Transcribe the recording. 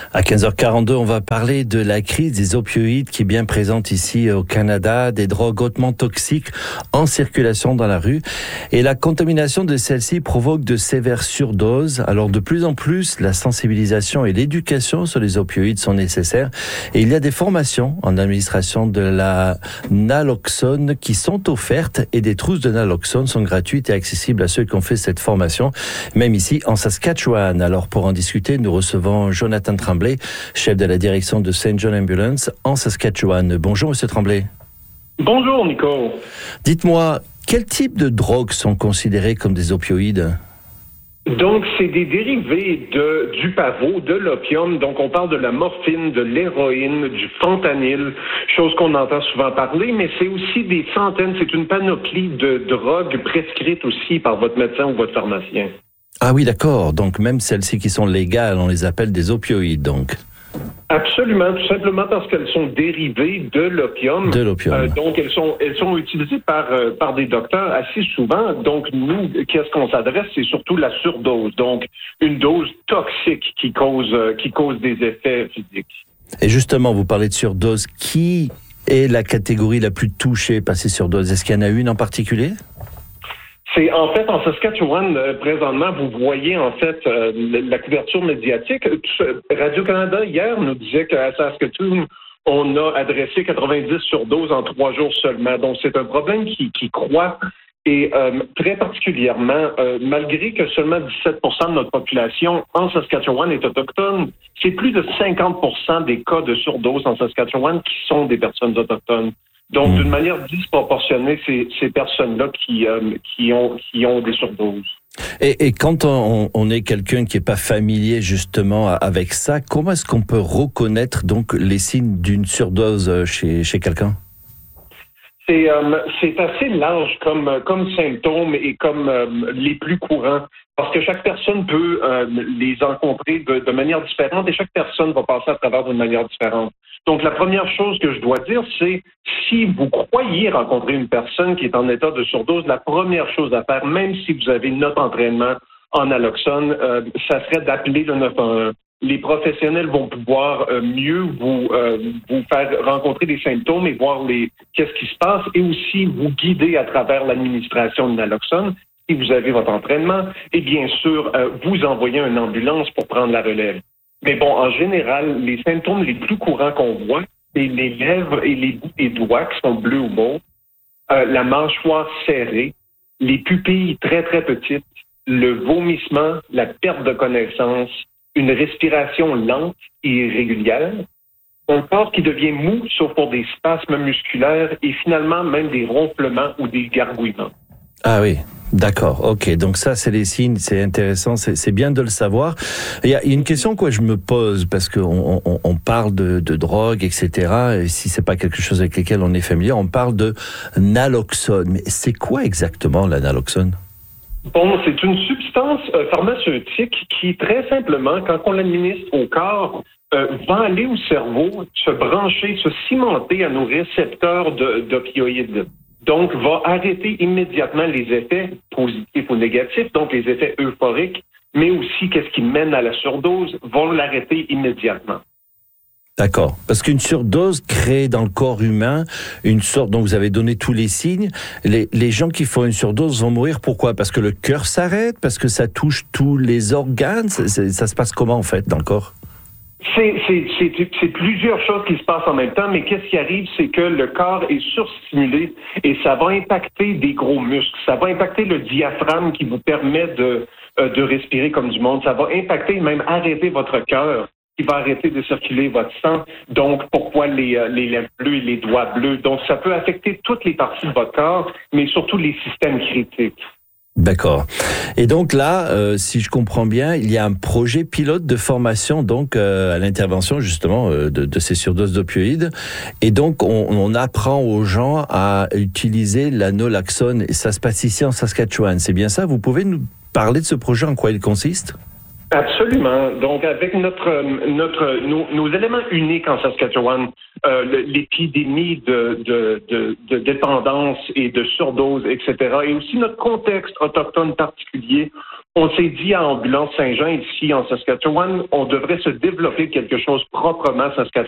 À 15h42, on va parler de la crise des opioïdes qui est bien présente ici au Canada, des drogues hautement toxiques en circulation dans la rue. Et la contamination de celles-ci provoque de sévères surdoses. Alors de plus en plus, la sensibilisation et l'éducation sur les opioïdes sont nécessaires. Et il y a des formations en administration de la naloxone qui sont offertes et des trousses de naloxone sont gratuites et accessibles à ceux qui ont fait cette formation, même ici en Saskatchewan. Alors pour en discuter, nous recevons Jonathan Tremblay, chef de la direction de St. John Ambulance en Saskatchewan. Bonjour, Monsieur Tremblay. Bonjour, Nico. Dites-moi, quel type de drogues sont considérées comme des opioïdes? Donc, c'est des dérivés du pavot, de l'opium. Donc, on parle de la morphine, de l'héroïne, du fentanyl, chose qu'on entend souvent parler, mais c'est aussi des centaines, c'est une panoplie de drogues prescrites aussi par votre médecin ou votre pharmacien. Ah oui, d'accord. Donc, même celles-ci qui sont légales, on les appelle des opioïdes, donc. Absolument, tout simplement parce qu'elles sont dérivées de l'opium. De l'opium. Donc, elles sont utilisées par des docteurs assez souvent. Donc, nous, qu'est-ce qu'on s'adresse? C'est surtout la surdose. Donc, une dose toxique qui cause des effets physiques. Et justement, vous parlez de surdose. Qui est la catégorie la plus touchée par ces surdoses? Est-ce qu'il y en a une en particulier? C'est en fait en Saskatchewan, présentement, vous voyez en fait la couverture médiatique. Radio-Canada, hier, nous disait qu'à Saskatoon, on a adressé 90 surdoses en 3 jours seulement. Donc, c'est un problème qui croît et très particulièrement, malgré que seulement 17% de notre population en Saskatchewan est autochtone, c'est plus de 50% des cas de surdose en Saskatchewan qui sont des personnes autochtones. Donc, d'une manière disproportionnée, c'est ces personnes-là qui ont des surdoses. Et quand on est quelqu'un qui n'est pas familier justement avec ça, comment est-ce qu'on peut reconnaître donc les signes d'une surdose chez quelqu'un? C'est assez large comme symptômes et comme les plus courants, parce que chaque personne peut les rencontrer de manière différente et chaque personne va passer à travers d'une manière différente. Donc, la première chose que je dois dire, c'est si vous croyez rencontrer une personne qui est en état de surdose, la première chose à faire, même si vous avez notre entraînement en naloxone, ça serait d'appeler le 911. Les professionnels vont pouvoir mieux vous faire rencontrer des symptômes et voir qu'est-ce qui se passe et aussi vous guider à travers l'administration de naloxone si vous avez votre entraînement et bien sûr vous envoyer une ambulance pour prendre la relève. Mais bon, en général, les symptômes les plus courants qu'on voit, c'est les lèvres et les bouts des doigts qui sont bleus ou mauves, la mâchoire serrée, les pupilles très, très petites, le vomissement, la perte de connaissance, une respiration lente et irrégulière, un corps qui devient mou, sauf pour des spasmes musculaires et finalement même des ronflements ou des gargouillements. Ah oui, d'accord, ok. Donc ça, c'est les signes, c'est intéressant, c'est bien de le savoir. Il y a une question que je me pose, parce qu'on parle de drogue, etc. Et si c'est pas quelque chose avec lequel on est familier, on parle de naloxone. Mais c'est quoi exactement la naloxone? Bon, c'est une substance pharmaceutique qui, très simplement, quand on l'administre au corps, va aller au cerveau, se brancher, se cimenter à nos récepteurs d'opioïdes. Donc, va arrêter immédiatement les effets positifs ou négatifs, donc les effets euphoriques, mais aussi qu'est-ce qui mène à la surdose, vont l'arrêter immédiatement. D'accord. Parce qu'une surdose crée dans le corps humain une sorte, dont vous avez donné tous les signes. Les gens qui font une surdose vont mourir. Pourquoi? Parce que le cœur s'arrête? Parce que ça touche tous les organes? Ça se passe comment, en fait, dans le corps? C'est plusieurs choses qui se passent en même temps, mais qu'est-ce qui arrive, c'est que le corps est surstimulé et ça va impacter des gros muscles. Ça va impacter le diaphragme qui vous permet de respirer comme du monde. Ça va impacter, même arrêter votre cœur, qui va arrêter de circuler votre sang. Donc, pourquoi les lèvres bleues et les doigts bleus? Donc, ça peut affecter toutes les parties de votre corps, mais surtout les systèmes critiques. D'accord. Et donc là, si je comprends bien, il y a un projet pilote de formation donc à l'intervention justement de ces surdoses d'opioïdes. Et donc on apprend aux gens à utiliser la naloxone. Et ça se passe ici en Saskatchewan. C'est bien ça? Vous pouvez nous parler de ce projet, en quoi il consiste? Absolument. Donc, avec nos éléments uniques en Saskatchewan, l'épidémie de dépendance et de surdose, etc., et aussi notre contexte autochtone particulier, on s'est dit à Ambulance Saint-Jean, ici en Saskatchewan, on devrait se développer quelque chose proprement saskatchewan.